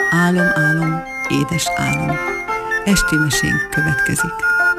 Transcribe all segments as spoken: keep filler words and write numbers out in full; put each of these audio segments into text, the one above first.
Álom, álom, édes álom. Esti mesénk következik.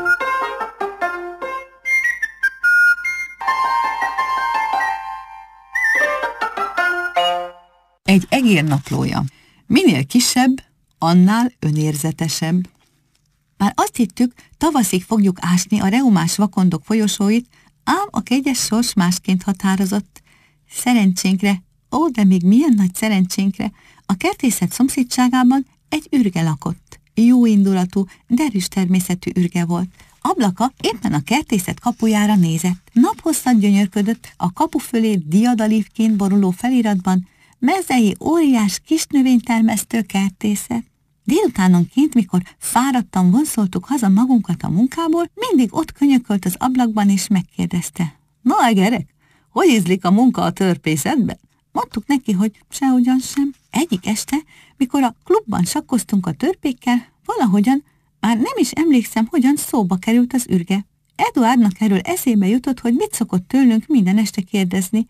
Egy egér naplója. Minél kisebb, annál önérzetesebb. Már azt hittük, tavaszig fogjuk ásni a reumás vakondok folyosóit, ám a kegyes sors másként határozott. Szerencsénkre, ó, de még milyen nagy szerencsénkre, a kertészet szomszédságában egy ürge lakott. Jó indulatú, derűs természetű ürge volt. Ablaka éppen a kertészet kapujára nézett. Naphosszat gyönyörködött a kapu fölé diadalívként boruló feliratban: mezei óriás kis növénytermesztő kertészet. Délutánonként, mikor fáradtan vonszoltuk haza magunkat a munkából, mindig ott könyökölt az ablakban és megkérdezte: na, egerek, hogy ízlik a munka a törpészetben? Mondtuk neki, hogy sehogyan sem. Egyik este, mikor a klubban sakkoztunk a törpékkel, valahogyan, már nem is emlékszem, hogyan szóba került az ürge. Eduárdnak erről eszébe jutott, hogy mit szokott tőlünk minden este kérdezni.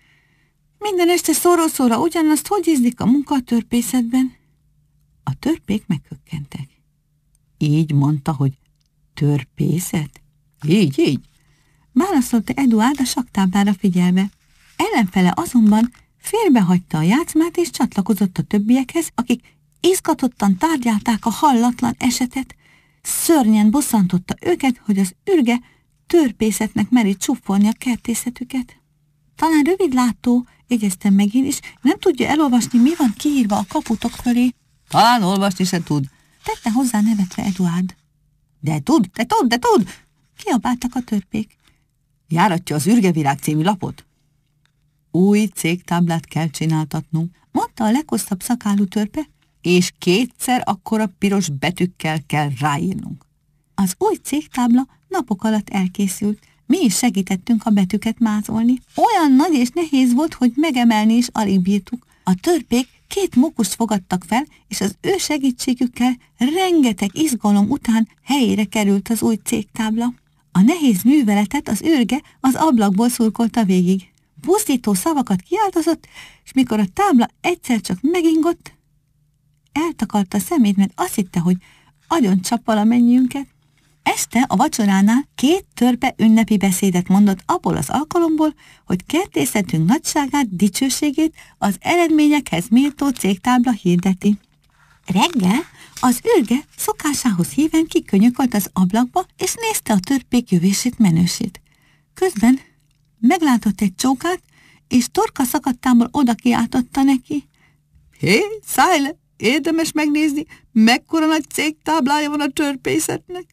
Minden este szóról szóra ugyanazt, hogy ízlik a munka a törpészetben. A törpék meghökkentek. Így mondta, hogy törpészet? Így, így, válaszolta Eduárd a saktáblára figyelve. Ellenfele azonban félbehagyta a játszmát és csatlakozott a többiekhez, akik izgatottan tárgyalták a hallatlan esetet. Szörnyen bosszantotta őket, hogy az ürge törpészetnek meri csúfolni a kertészetüket. Talán rövidlátó, jegyeztem meg én is, nem tudja elolvasni, mi van kiírva a kaputok fölé. Talán olvasni se tud, tette hozzá nevetve Eduárd. De tud, de tud, de tud, kiabáltak a törpék. Járatja az Ürgevirág című lapot? Új cégtáblát kell csináltatnunk, mondta a leghosszabb szakálú törpe, és kétszer akkora piros betűkkel kell ráírnunk. Az új cégtábla napok alatt elkészült, mi is segítettünk a betűket mázolni. Olyan nagy és nehéz volt, hogy megemelni is alig bírtuk. A törpék két mókust fogadtak fel, és az ő segítségükkel rengeteg izgalom után helyére került az új cégtábla. A nehéz műveletet az ürge az ablakból szurkolta végig. Buzdító szavakat kiáltozott, és mikor a tábla egyszer csak megingott, eltakarta a szemét, mert azt hitte, hogy agyon csap valamennyiünket. Este a vacsoránál két törpe ünnepi beszédet mondott abból az alkalomból, hogy kertészetünk nagyságát, dicsőségét az eredményekhez méltó cégtábla hirdeti. Reggel az ürge szokásához híven kikönyökölt az ablakba, és nézte a törpék jövését, menősét. Közben meglátott egy csókát, és torka szakadtából oda kiáltotta neki: hé, szállj le, érdemes megnézni, mekkora nagy cégtáblája van a törpészetnek.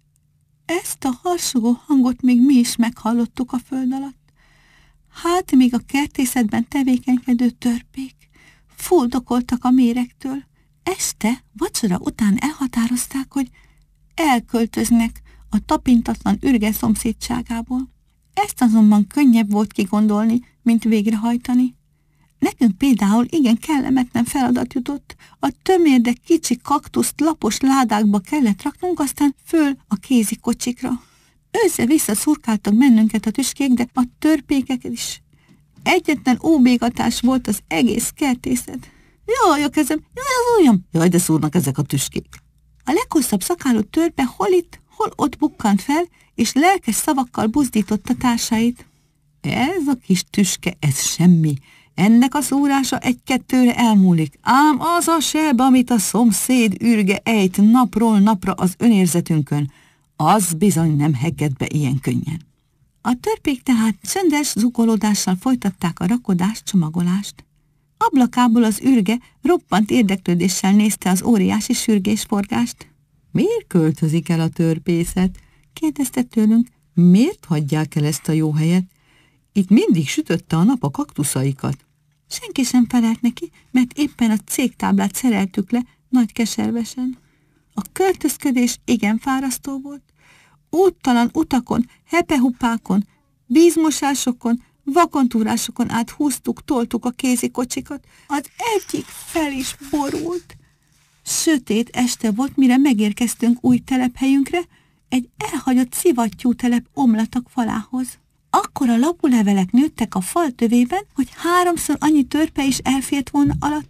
Ezt a harsogó hangot még mi is meghallottuk a föld alatt. Hát még a kertészetben tevékenykedő törpék fuldokoltak a méregtől. Este, vacsora után elhatározták, hogy elköltöznek a tapintatlan ürge szomszédságából. Ezt azonban könnyebb volt kigondolni, mint végrehajtani. Nekünk például igen kellemetlen feladat jutott, a tömérdek kicsi kaktuszt lapos ládákba kellett raknunk, aztán föl a kézi kocsikra. Össze-vissza szurkáltak bennünket a tüskék, de a törpékeket is. Egyetlen óbégatás volt az egész kertészet. Jaj, a kezem, jaj, az ujjam, jaj, de szúrnak ezek a tüskék. A leghosszabb szakálú törpe hol itt, hol ott bukkant fel, és lelkes szavakkal buzdította társait. Ez a kis tüske, ez semmi. Ennek a szúrása egy-kettőre elmúlik, ám az a seb, amit a szomszéd ürge ejt napról napra az önérzetünkön, az bizony nem heged be ilyen könnyen. A törpék tehát csöndes zukolódással folytatták a rakodást, csomagolást. Ablakából az ürge roppant érdeklődéssel nézte az óriási sürgésforgást. Miért költözik el a törpészet? Kérdezte tőlünk. Miért hagyják el ezt a jó helyet? Itt mindig sütötte a nap a kaktuszaikat. Senki sem felelt neki, mert éppen a cégtáblát szereltük le nagy keservesen. A költözködés igen fárasztó volt. Úttalan utakon, hepehupákon, vízmosásokon, vakontúrásokon át húztuk, toltuk a kézikocsikat. Az egyik fel is borult. Sötét este volt, mire megérkeztünk új telephelyünkre, egy elhagyott szivattyú telep omlatak falához. Akkora lapulevelek nőttek a fal tövében, hogy háromszor annyi törpe is elfért volna alattuk.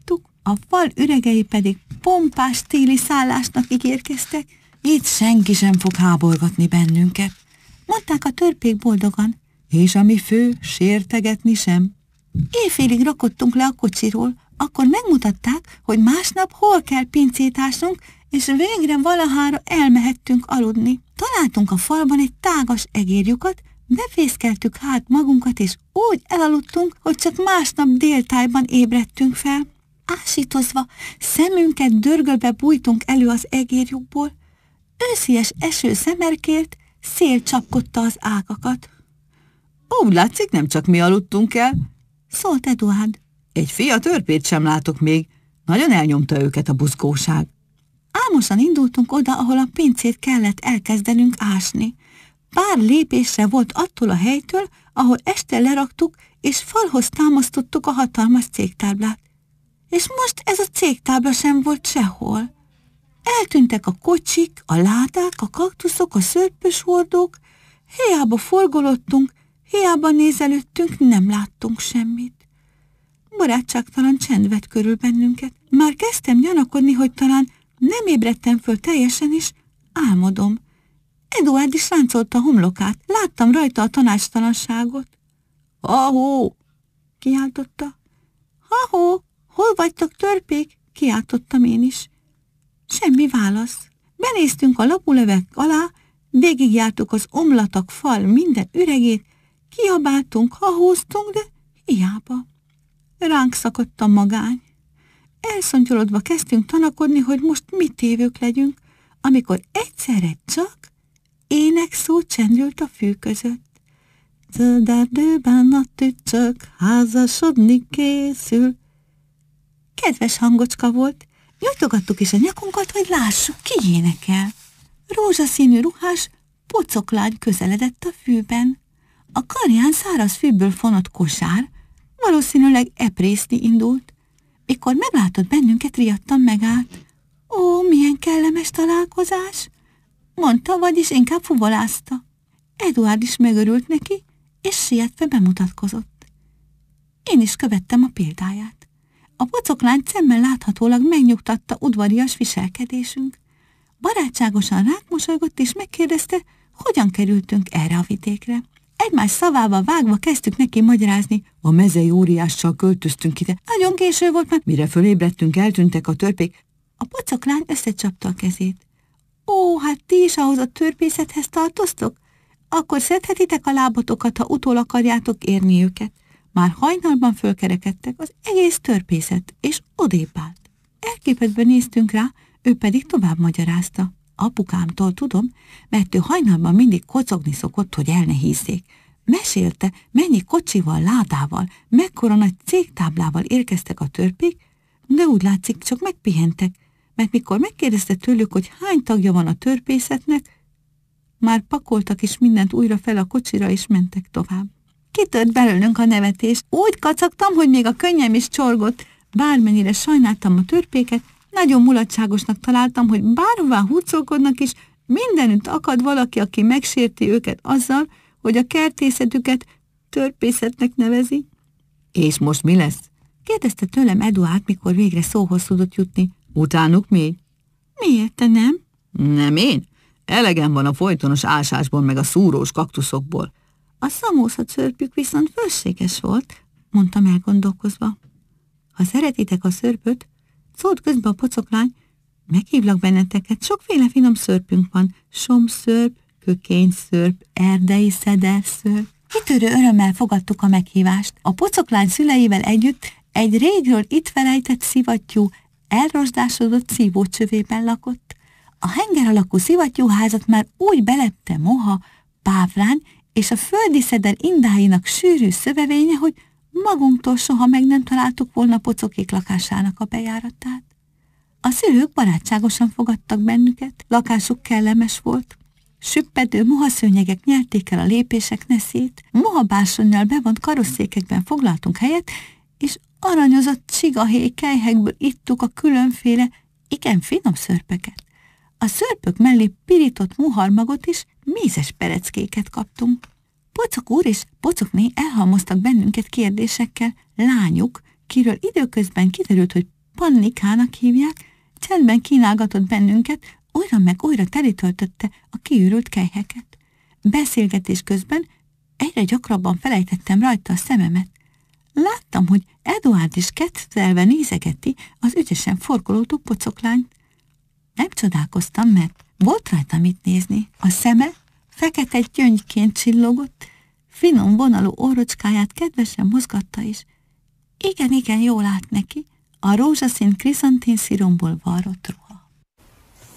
a fal üregei pedig pompás téli szállásnak ígérkeztek. Itt senki sem fog háborgatni bennünket, mondták a törpék boldogan, és a mi fő sértegetni sem. Éjfélig rakodtunk le a kocsiról, akkor megmutatták, hogy másnap hol kell pincét ásnunk, és végre valahára elmehettünk aludni. Találtunk a falban egy tágas egérlyukat, befészkeltük hát magunkat, és úgy elaludtunk, hogy csak másnap déltájban ébredtünk fel. Ásítozva, szemünket dörgölve bújtunk elő az egérlyukból. Őszies eső szemerkélt, szél csapkodta az ágakat. Úgy látszik, nem csak mi aludtunk el, szólt Eduárd. Egy fia törpét sem látok még, nagyon elnyomta őket a buzgóság. Álmosan indultunk oda, ahol a pincét kellett elkezdenünk ásni. Pár lépésre volt attól a helytől, ahol este leraktuk, és falhoz támasztottuk a hatalmas cégtáblát. És most ez a cégtábla sem volt sehol. Eltűntek a kocsik, a ládák, a kaktuszok, a szörpös hordók, hiába forgolottunk, hiába nézelődtünk, nem láttunk semmit. Barátságtalan csend vett körül bennünket. Már kezdtem gyanakodni, hogy talán nem ébredtem föl teljesen, és álmodom. Eduárd is ráncolta a homlokát. Láttam rajta a tanácstalanságot. Ha-hó! Kiáltotta. Ha-hó! Hol vagytok, törpék? Kiáltottam én is. Semmi válasz. Benéztünk a lapulövek alá, végigjártuk az omlatak fal minden üregét, kiabáltunk, hahóztunk, de hiába. Ránk szakadt a magány. Elszontyolodva kezdtünk tanakodni, hogy most mi tévők legyünk, amikor egyszerre csak énekszó csendült a fű között. Zöld erdőben a tücsök házasodni készül. Kedves hangocska volt, nyújtogattuk is a nyakunkat, hogy lássuk, ki énekel. Rózsaszínű ruhás pocoklány közeledett a fűben. A karján száraz fűből fonott kosár, valószínűleg eprészni indult. Mikor meglátott bennünket, riadtan megállt. Ó, milyen kellemes találkozás! Mondta, vagyis inkább fuvolázta. Eduárd is megörült neki, és sietve bemutatkozott. Én is követtem a példáját. A pocoklány szemmel láthatólag megnyugtatta udvarias viselkedésünk. Barátságosan ránk mosolygott, és megkérdezte, hogyan kerültünk erre a vidékre. Egymás szavába vágva kezdtük neki magyarázni. A mezei óriással költöztünk ide. Nagyon késő volt, mert mire fölébredtünk, eltűntek a törpék. A pocoklány összecsapta a kezét. Ó, hát ti is ahhoz a törpészethez tartoztok? Akkor szedhetitek a lábatokat, ha utol akarjátok érni őket. Már hajnalban fölkerekedtek az egész törpészet, és odébb állt. Elképedve néztünk rá, ő pedig tovább magyarázta. Apukámtól tudom, mert ő hajnalban mindig kocogni szokott, hogy el ne hisszék. Mesélte, mennyi kocsival, ládával, mekkora nagy cégtáblával érkeztek a törpék, de úgy látszik, csak megpihentek, mert mikor megkérdezte tőlük, hogy hány tagja van a törpészetnek, már pakoltak is mindent újra fel a kocsira, és mentek tovább. Kitört belőlünk a nevetés. Úgy kacagtam, hogy még a könnyem is csorgott. Bármennyire sajnáltam a törpéket, nagyon mulatságosnak találtam, hogy bárhová hurcolkodnak is, mindenütt akad valaki, aki megsérti őket azzal, hogy a kertészetüket törpészetnek nevezi. És most mi lesz? Kérdezte tőlem Eduárd, mikor végre szóhoz tudott jutni. Utánuk még? Miért te nem? Nem én? Elegem van a folytonos ásásból, meg a szúrós kaktuszokból. A szamósza szörpük viszont fölséges volt, mondtam elgondolkozva. Ha szeretitek a szörpöt, szólt közbe a pocoklány, meghívlak benneteket, sokféle finom szörpünk van, somszörp, kökényszörp, erdei szederszörp. Kitörő örömmel fogadtuk a meghívást. A pocoklány szüleivel együtt egy régről itt felejtett szivattyú, elrosdásodott szívócsövében lakott. A henger alakú szivattyúházat már úgy belepte moha, páfrány és a földi szeder indáinak sűrű szövevénye, hogy magunktól soha meg nem találtuk volna pocokék lakásának a bejáratát. A szülők barátságosan fogadtak bennünket, lakásuk kellemes volt. Süppedő mohaszőnyegek nyerték el a lépések neszét, mohabársonnyal bevont karosszékekben foglaltunk helyet, és aranyozott csigahéj kelyhekből ittuk a különféle, igen finom szörpeket. A szörpök mellé pirított muharmagot és mézes pereckéket kaptunk. Pocok úr és pocokné elhalmoztak bennünket kérdésekkel, lányuk, kiről időközben kiderült, hogy Pannikának hívják, csendben kínálgatott bennünket, újra meg újra telítöltötte a kiürült kelyheket. Beszélgetés közben egyre gyakrabban felejtettem rajta a szememet. Láttam, hogy Eduárd is kettelve nézegeti az ügyesen forgoló pocoklányt. Nem csodálkoztam, mert volt rajta mit nézni. A szeme fekete gyöngyként csillogott, finom vonalú orrocskáját kedvesen mozgatta is. Igen, igen, jól állt neki, a rózsaszín kriszantén sziromból varrott ruha.